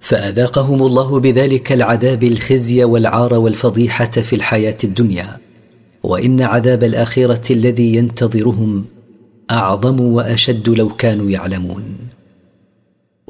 فأذاقهم الله بذلك العذاب الخزي والعار والفضيحة في الحياة الدنيا، وإن عذاب الآخرة الذي ينتظرهم أعظم وأشد لو كانوا يعلمون.